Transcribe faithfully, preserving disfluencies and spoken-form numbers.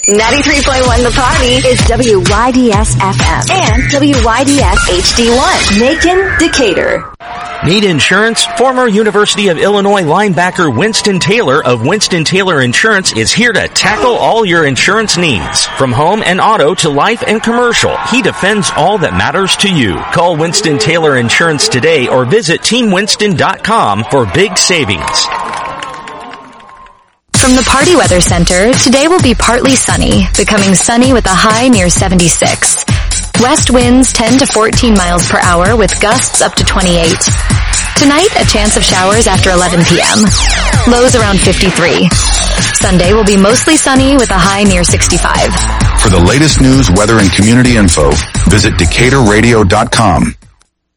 ninety-three point one The Party is W Y D S F M and W Y D S H D one. Macon, Decatur. Need insurance? Former University of Illinois linebacker Winston Taylor of Winston Taylor Insurance is here to tackle all your insurance needs. From home and auto to life and commercial, he defends all that matters to you. Call Winston Taylor Insurance today or visit team winston dot com for big savings. From the Party Weather Center, today will be partly sunny, becoming sunny with a high near seventy-six. West winds ten to fourteen miles per hour with gusts up to twenty-eight. Tonight, a chance of showers after eleven p.m. Lows around fifty-three. Sunday will be mostly sunny with a high near sixty-five. For the latest news, weather, and community info, visit Decatur Radio dot com.